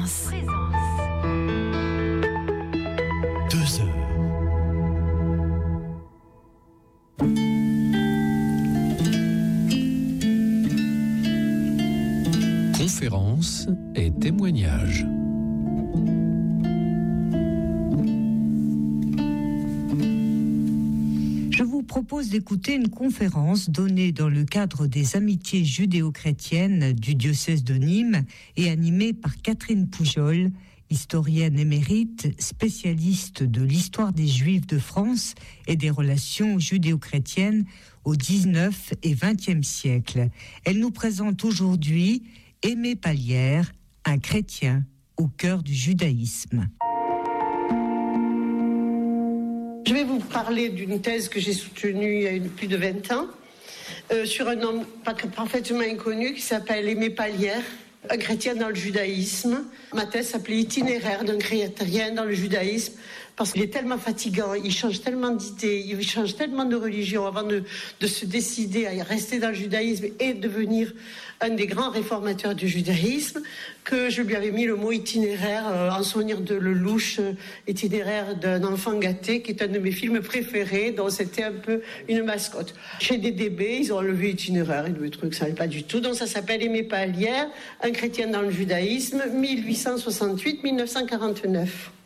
Présence. 2 heures. Conférences et témoignages. Je vous propose d'écouter une conférence donnée dans le cadre des Amitiés judéo-chrétiennes du diocèse de Nîmes et animée par Catherine Poujol, historienne émérite, spécialiste de l'histoire des Juifs de France et des relations judéo-chrétiennes au XIXe et XXe siècle. Elle nous présente aujourd'hui Aimé Pallière, un chrétien au cœur du judaïsme. Je vais vous parler d'une thèse que j'ai soutenue il y a plus de 20 ans sur un homme parfaitement inconnu qui s'appelle Aimé Pallière, un chrétien dans le judaïsme. Ma thèse s'appelait Itinéraire d'un chrétien dans le judaïsme parce qu'il est tellement fatigant, il change tellement d'idées, il change tellement de religion avant de se décider à rester dans le judaïsme et devenir un des grands réformateurs du judaïsme, que je lui avais mis le mot itinéraire en souvenir de Lelouch, Itinéraire d'un enfant gâté, qui est un de mes films préférés, dont c'était un peu une mascotte. Chez DDB, ils ont enlevé itinéraire, ils devaient trouver que ça n'allait pas du tout, donc ça s'appelle Aimé Pallière, un chrétien dans le judaïsme, 1868-1949.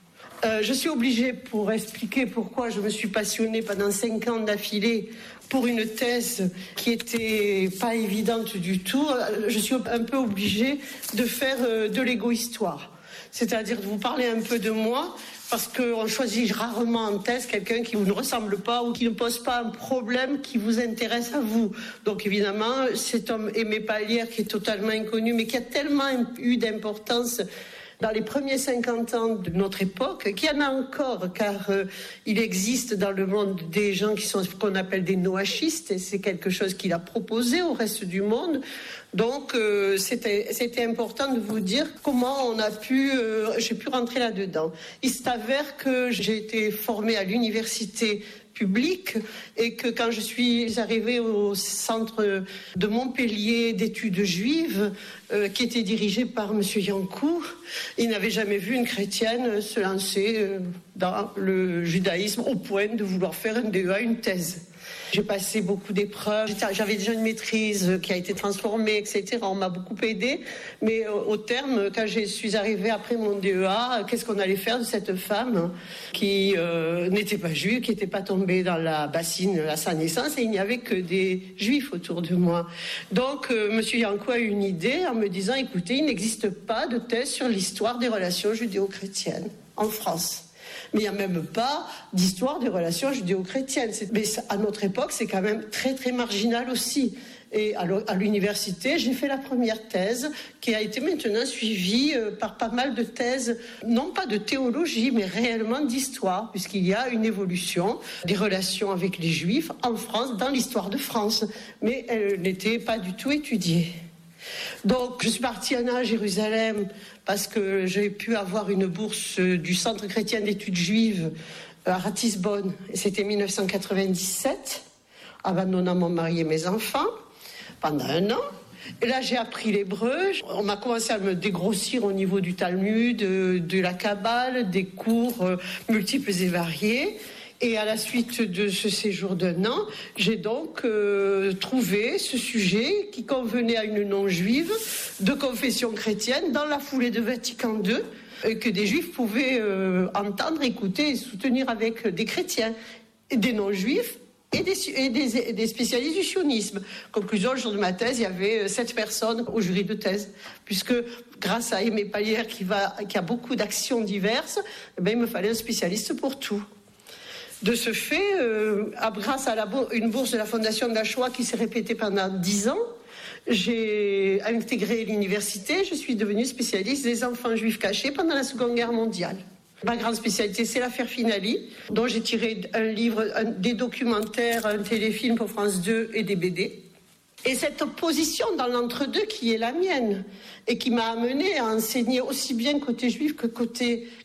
Je suis obligée, pour expliquer pourquoi je me suis passionnée pendant 5 ans d'affilée pour une thèse qui était pas évidente du tout, je suis un peu obligée de faire de l'égo-histoire. C'est-à-dire de vous parler un peu de moi, parce qu'on choisit rarement en thèse quelqu'un qui ne vous ressemble pas ou qui ne pose pas un problème qui vous intéresse à vous. Donc évidemment, cet homme Aimé Pallière qui est totalement inconnu, mais qui a tellement eu d'importance dans les premiers 50 ans de notre époque, qu'il y en a encore, car il existe dans le monde des gens qui sont ce qu'on appelle des noachistes, et c'est quelque chose qu'il a proposé au reste du monde. Donc c'était important de vous dire comment on a pu, j'ai pu rentrer là-dedans. Il s'avère que j'ai été formée à l'université publique et que quand je suis arrivée au centre de Montpellier d'études juives, qui était dirigé par monsieur Yancourt, il n'avait jamais vu une chrétienne se lancer dans le judaïsme au point de vouloir faire un DEA, une thèse. J'ai passé beaucoup d'épreuves, j'avais déjà une maîtrise qui a été transformée, etc. On m'a beaucoup aidée, mais au terme, quand je suis arrivée après mon DEA, qu'est-ce qu'on allait faire de cette femme qui n'était pas juive, qui n'était pas tombée dans la bassine à sa naissance, et il n'y avait que des juifs autour de moi. Donc, monsieur Yankou a eu une idée en me disant, écoutez, il n'existe pas de thèse sur l'histoire des relations judéo-chrétiennes en France. Mais il n'y a même pas d'histoire des relations judéo-chrétiennes. Mais à notre époque, c'est quand même très, très marginal aussi. Et à l'université, j'ai fait la première thèse qui a été maintenant suivie par pas mal de thèses, non pas de théologie, mais réellement d'histoire, puisqu'il y a une évolution des relations avec les Juifs en France, dans l'histoire de France. Mais elle n'était pas du tout étudiée. Donc, je suis partie un an à Jérusalem parce que j'ai pu avoir une bourse du Centre chrétien d'études juives à Ratisbonne. Et c'était 1997, abandonnant mon mari et mes enfants pendant un an. Et là, j'ai appris l'hébreu. On m'a commencé à me dégrossir au niveau du Talmud, de la Kabbale, des cours multiples et variés. Et à la suite de ce séjour d'un an, j'ai donc trouvé ce sujet qui convenait à une non-juive de confession chrétienne dans la foulée de Vatican II, que des juifs pouvaient entendre, écouter et soutenir avec des chrétiens, et des non-juifs et des spécialistes du sionisme. Conclusion, le jour de ma thèse, il y avait 7 personnes au jury de thèse, puisque grâce à Aimé Pallière qui a beaucoup d'actions diverses, il me fallait un spécialiste pour tout. De ce fait, grâce à une bourse de la Fondation de la Shoah qui s'est répétée pendant 10 ans, j'ai intégré l'université, je suis devenue spécialiste des enfants juifs cachés pendant la Seconde Guerre mondiale. Ma grande spécialité, c'est l'affaire Finali, dont j'ai tiré un livre, des documentaires, un téléfilm pour France 2 et des BD. Et cette position dans l'entre-deux qui est la mienne et qui m'a amenée à enseigner aussi bien côté juif que côté